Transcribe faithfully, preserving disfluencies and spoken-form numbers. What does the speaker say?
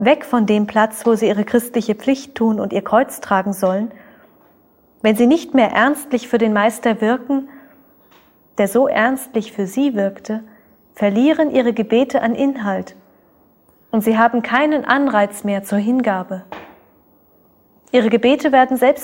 weg von dem Platz, wo sie ihre christliche Pflicht tun und ihr Kreuz tragen sollen, wenn sie nicht mehr ernstlich für den Meister wirken, der so ernstlich für sie wirkte, verlieren ihre Gebete an Inhalt und sie haben keinen Anreiz mehr zur Hingabe. Ihre Gebete werden selbst